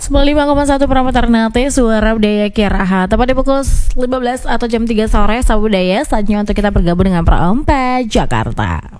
95,1 Pramu Ternate, Suara Budaya Kiraha. Tepat di pukul 15 atau jam 3 sore, Sahabat Budaya, saatnya untuk kita bergabung dengan Pra 4 Jakarta.